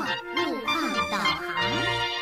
路况导航。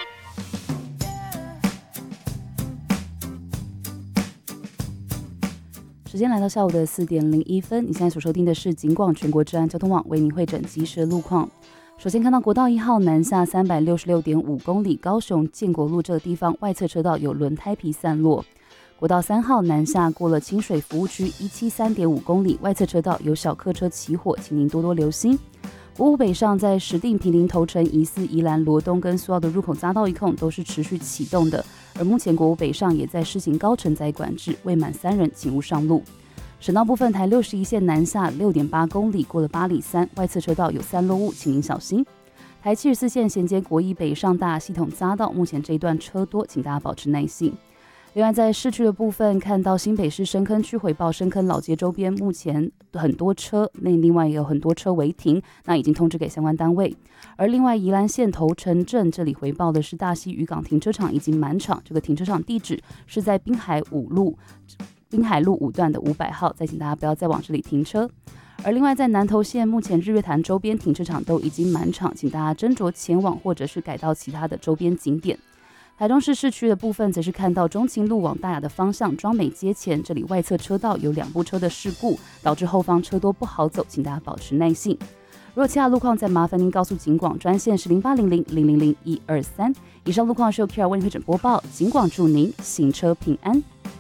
时间来到下午的4点01分，你现在所收听的是警广全国治安交通网为您汇整即时的路况。首先看到国道1号南下366.5公里，高雄建国路这个地方外侧车道有轮胎皮散落。国道3号南下过了清水服务区173.5公里，外侧车道有小客车起火，请您多多留心。国五北上在石碇、坪林、头城、宜四、宜兰、罗东跟苏澳的入口匝道一控都是持续启动的，而目前国五北上也在施行高承载管制，未满3人请勿上路。省道部分，台61线南下6.8公里，过了八里山，外侧车道有散落物，请您小心。台74线衔接国一北上大系统匝道，目前这一段车多，请大家保持耐性。另外，在市区的部分，看到新北市深坑区回报，深坑老街周边目前很多车，那另外也有很多车违停，那已经通知给相关单位。而另外，宜兰县头城镇这里回报的是大溪渔港停车场已经满场，这个停车场地址是在滨海路5段的500号，再请大家不要再往这里停车。而另外在南投县，目前日月潭周边停车场都已经满场，请大家斟酌前往或者是改到其他的周边景点。台中市市区的部分则是看到中清路往大雅的方向，庄美街前这里外侧车道有2部车的事故，导致后方车多不好走，请大家保持耐性。如果其他路况再麻烦您告诉警广专线是0800000123。以上路况是由 Kira 为您会诊播报，警广祝您行车平安。